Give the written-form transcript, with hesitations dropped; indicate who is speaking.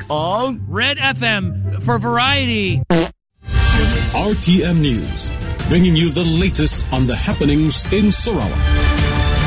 Speaker 1: Red FM for variety.
Speaker 2: RTM News, bringing you the latest on the happenings in Sarawak.